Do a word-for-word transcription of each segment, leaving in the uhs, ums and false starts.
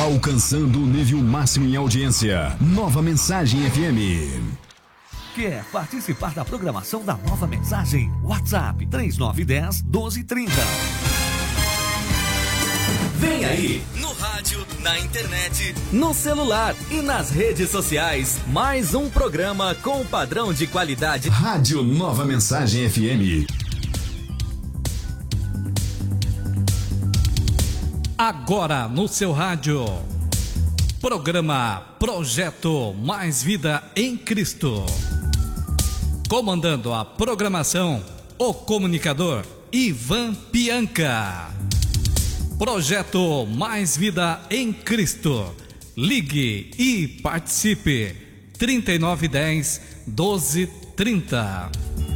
Alcançando o nível máximo em audiência. Nova Mensagem F M. Quer participar da programação da Nova Mensagem? WhatsApp três nove um zero, doze trinta. Vem aí! No rádio, na internet, no celular e nas redes sociais. Mais um programa com padrão de qualidade. Rádio Nova Mensagem F M. Agora no seu rádio. Programa Projeto Mais Vida em Cristo. Comandando a programação, o comunicador Ivan Pianca. Projeto Mais Vida em Cristo. Ligue e participe. trinta e nove dez, doze trinta.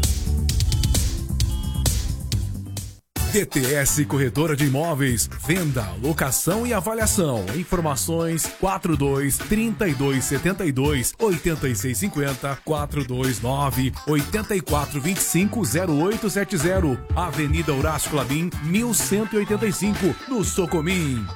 D T S Corretora de Imóveis, venda, locação e avaliação. Informações quatro dois, trinta e dois, setenta e dois, oitenta e seis cinquenta, quatro dois nove, oitenta e quatro vinte e cinco, zero oito sete zero. Avenida Horácio Clabim, mil cento e oitenta e cinco, no Socomim.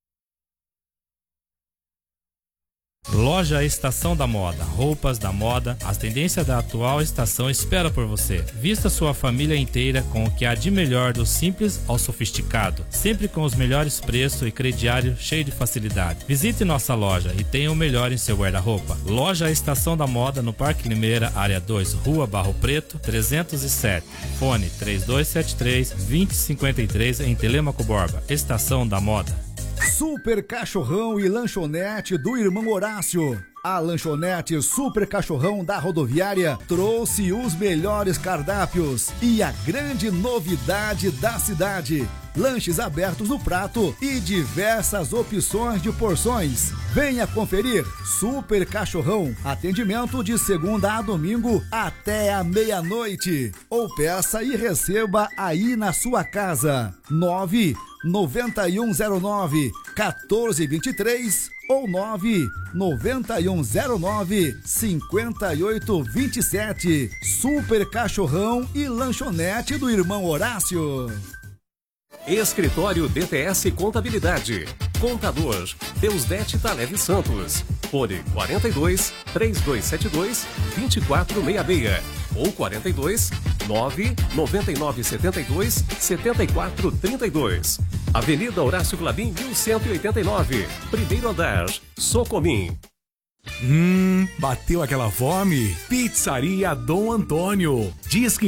Loja Estação da Moda, roupas da moda, as tendências da atual estação espera por você. Vista sua família inteira com o que há de melhor do simples ao sofisticado, sempre com os melhores preços e crediário cheio de facilidade. Visite nossa loja e tenha o melhor em seu guarda-roupa. Loja Estação da Moda no Parque Limeira, área dois, Rua Barro Preto, trezentos e sete. Fone três dois sete três, dois zero cinco três em Telêmaco Borba. Estação da Moda. Super Cachorrão e Lanchonete do Irmão Horácio. A lanchonete Super Cachorrão da Rodoviária trouxe os melhores cardápios e a grande novidade da cidade. Lanches abertos no prato e diversas opções de porções. Venha conferir Super Cachorrão. Atendimento de segunda a domingo até a meia-noite. Ou peça e receba aí na sua casa. nove nove um zero nove, um quatro dois três ou nove nove um zero nove, cinco oito dois sete. Super Cachorrão e Lanchonete do Irmão Horácio. Escritório D T S Contabilidade. Contador Deusdete Taleve Santos. Fone quarenta e dois, três dois sete dois, dois quatro seis seis ou quarenta e dois, nove nove nove sete dois, sete quatro três dois. Avenida Horácio Clabim, mil cento e oitenta e nove. Primeiro andar, Socomim. Hum, bateu aquela fome? Pizzaria Dom Antônio. Diz que